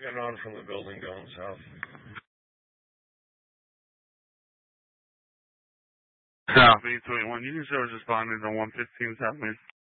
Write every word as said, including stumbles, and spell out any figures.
Getting on from the building going south. South eight twenty-one, you can show us responding on one fifteen South Main.